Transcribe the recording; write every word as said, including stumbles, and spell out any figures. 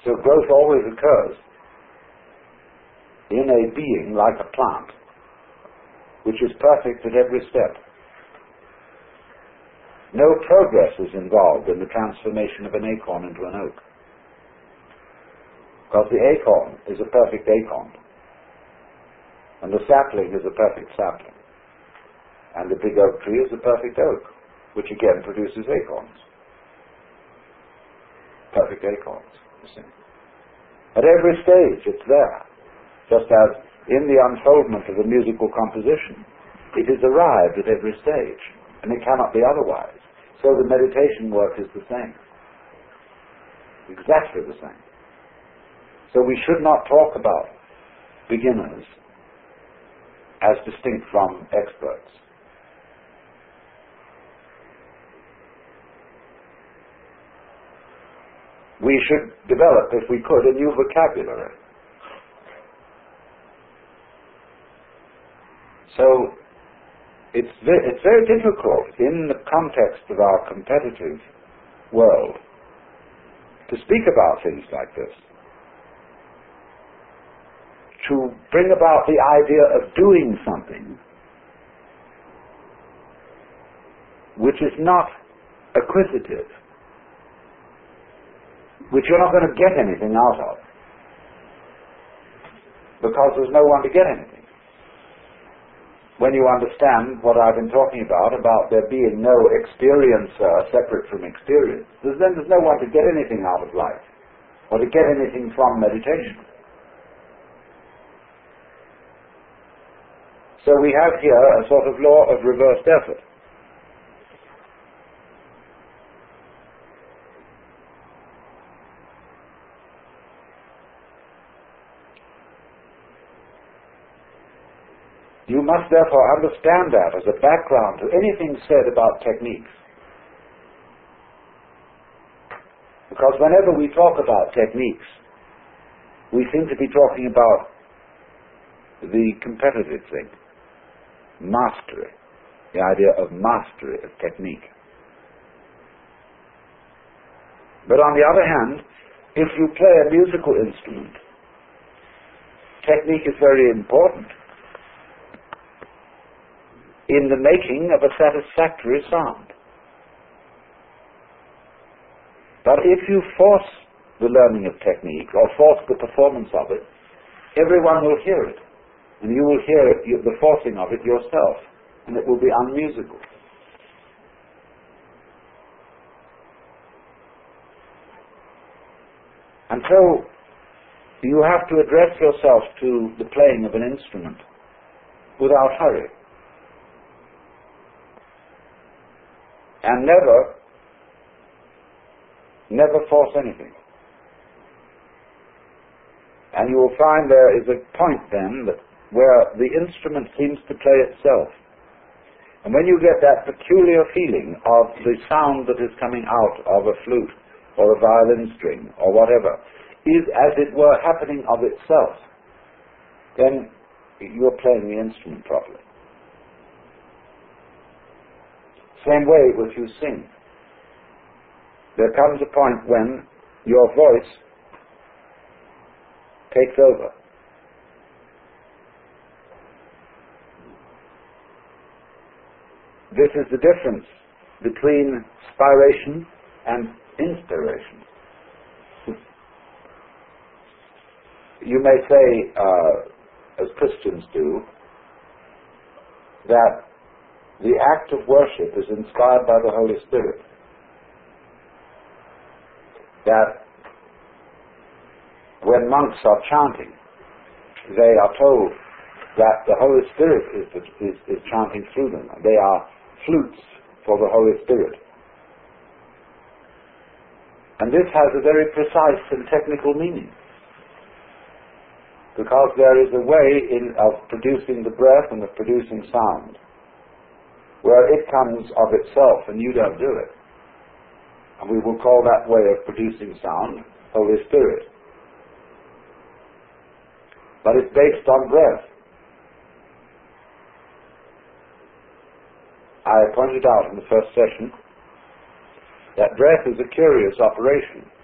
So growth always occurs in a being like a plant, which is perfect at every step. No progress is involved in the transformation of an acorn into an oak, because the acorn is a perfect acorn, and the sapling is a perfect sapling, and the big oak tree is a perfect oak, which again produces acorns. Perfect acorns, you see. At every stage it's there, just as in the unfoldment of a musical composition, it is arrived at every stage, and it cannot be otherwise. So the meditation work is the same, exactly the same. So we should not talk about beginners as distinct from experts. We should develop, if we could, a new vocabulary. So it's very, it's very difficult in the context of our competitive world to speak about things like this, to bring about the idea of doing something which is not acquisitive, which you're not going to get anything out of, because there's no one to get anything. When you understand what I've been talking about, about there being no experiencer separate from experience, there's, then there's no one to get anything out of life, or to get anything from meditation. So we have here a sort of law of reversed effort. You must therefore understand that as a background to anything said about techniques. Because whenever we talk about techniques, we seem to be talking about the competitive thing, mastery, the idea of mastery of technique. But on the other hand, if you play a musical instrument, technique is very important in the making of a satisfactory sound. But if you force the learning of technique, or force the performance of it, everyone will hear it, and you will hear it, the forcing of it yourself, and it will be unmusical. And so you have to address yourself to the playing of an instrument without hurry. And never, never force anything. And you will find there is a point then that where the instrument seems to play itself. And when you get that peculiar feeling of the sound that is coming out of a flute or a violin string or whatever is as it were happening of itself, then you're playing the instrument properly. Same way if you sing. There comes a point when your voice takes over. This is the difference between spiration and inspiration. You may say, uh, as Christians do, that the act of worship is inspired by the Holy Spirit. That when monks are chanting, they are told that the Holy Spirit is, is, is chanting through them. They are flutes for the Holy Spirit. And this has a very precise and technical meaning, because there is a way in, of producing the breath and of producing sound where it comes of itself and you don't do it. And we will call that way of producing sound Holy Spirit. But it's based on breath. I pointed out in the first session that breath is a curious operation.